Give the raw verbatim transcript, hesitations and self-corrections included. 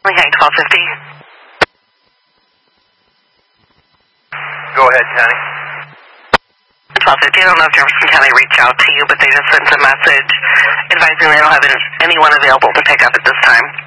Okay, twelve fifty. Go ahead, Connie. twelve fifty, I don't know if Jefferson County reached out to you, but they just sent a message advising they don't have anyone available to pick up at this time.